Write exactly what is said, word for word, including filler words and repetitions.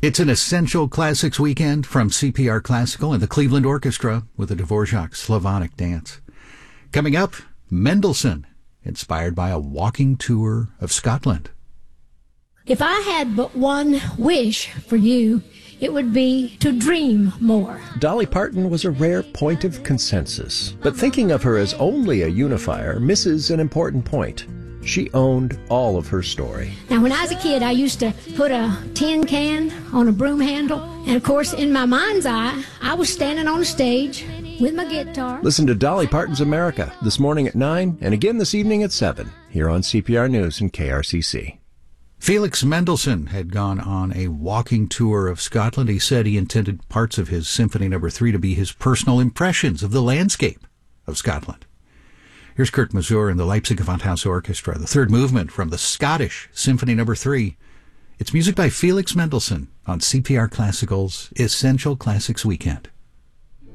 It's an Essential Classics weekend from C P R Classical and the Cleveland Orchestra with a Dvorak Slavonic dance. Coming up, Mendelssohn, inspired by a walking tour of Scotland. If I had but one wish for you, it would be to dream more. Dolly Parton was a rare point of consensus, but thinking of her as only a unifier misses an important point. She owned all of her story. Now, when I was a kid, I used to put a tin can on a broom handle, and of course, in my mind's eye, I was standing on a stage with my guitar. Listen to Dolly Parton's America this morning at nine and again this evening at seven here on C P R News and K R C C. Felix Mendelssohn had gone on a walking tour of Scotland. He said he intended parts of his Symphony Number Three to be his personal impressions of the landscape of Scotland. Here's Kurt Masur and the Leipzig Gewandhaus Orchestra, the third movement from the Scottish Symphony Number Three. It's music by Felix Mendelssohn on C P R Classical's Essential Classics Weekend.